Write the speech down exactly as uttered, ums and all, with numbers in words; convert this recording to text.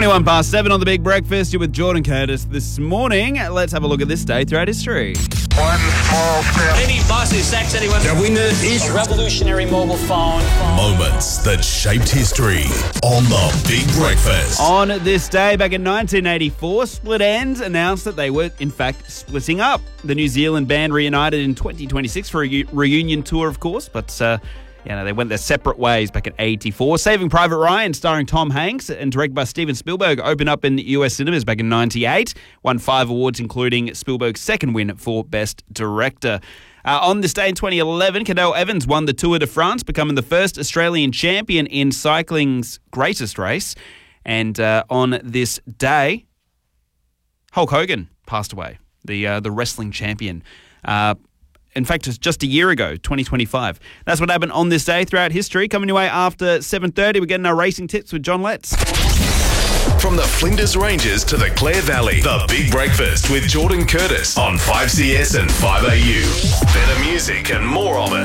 twenty-one past seven on The Big Breakfast. You're with Jordan Curtis this morning. Let's have a look at this day throughout history. One small step. Any bus is sex anyone. The winner is A revolutionary mobile phone. Moments that shaped history on The Big Breakfast. On this day, back in nineteen eighty-four, Split Enz announced that they were, in fact, splitting up. The New Zealand band reunited in twenty twenty-six for a u- reunion tour, of course, but uh, you know, they went their separate ways back in eighty-four. Saving Private Ryan, starring Tom Hanks and directed by Steven Spielberg, opened up in U S cinemas back in ninety-eight. Won five awards, including Spielberg's second win for Best Director. Uh, on this day in twenty eleven, Cadel Evans won the Tour de France, becoming the first Australian champion in cycling's greatest race. And uh, on this day, Hulk Hogan passed away, the uh, the wrestling champion. Uh, in fact, it's just a year ago, twenty twenty-five. That's what happened on this day throughout history. Coming your way after seven thirty, we're getting our racing tips with John Letts. From the Flinders Ranges to the Clare Valley, The Big Breakfast with Jordan Curtis on five C S and five A U. Better music and more of it.